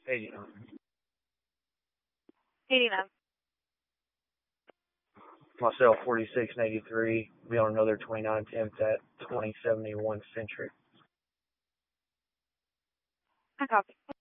89. 89. Myself, 46 and 83. Be on another 29 attempt at 2071 Centric. I copy.